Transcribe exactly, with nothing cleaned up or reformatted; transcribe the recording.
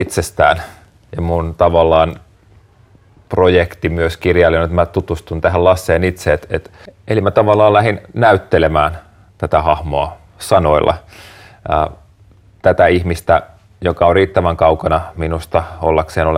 itsestään. Ja mun tavallaan projekti myös kirjailijana, että mä tutustun tähän Lasseen itse. Et, et, eli mä tavallaan lähdin näyttelemään tätä hahmoa sanoilla. Ää, tätä ihmistä, joka on riittävän kaukana minusta ollakseen